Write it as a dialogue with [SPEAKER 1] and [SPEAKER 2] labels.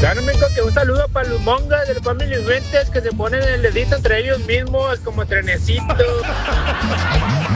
[SPEAKER 1] Ya no me dijo que un saludo para los mongas del Family Inventes que se ponen el dedito entre ellos mismos como trenecito.